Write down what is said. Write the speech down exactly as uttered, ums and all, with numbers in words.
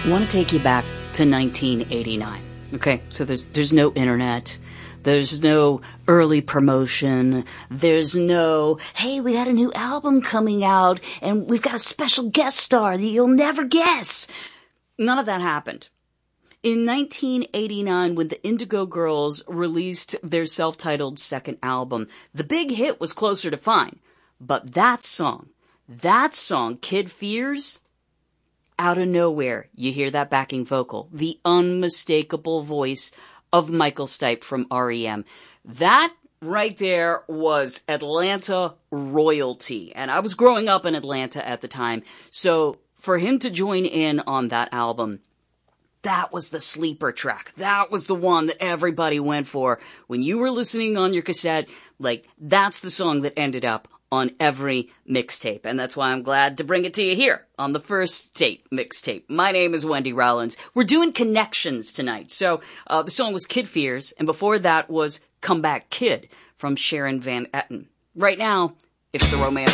I want to take you back to nineteen eighty-nine. Okay, so there's there's no internet. There's no early promotion. There's no, hey, we got a new album coming out and we've got a special guest star that you'll never guess. None of that happened. In nineteen eighty-nine, when the Indigo Girls released their self-titled second album, the big hit was Closer to Fine. But that song, that song, Kid Fears, out of nowhere, you hear that backing vocal, the unmistakable voice of Michael Stipe from R E M. That right there was Atlanta royalty. And I was growing up in Atlanta at the time, so for him to join in on that album, that was the sleeper track. That was the one that everybody went for. When you were listening on your cassette, like, that's the song that ended up on every mixtape. And that's why I'm glad to bring it to you here on the First Tape mixtape. My name is Wendy Rollins. We're doing connections tonight. So uh, the song was Kid Fears, and before that was Comeback Kid from Sharon Van Etten. Right now, it's the Romance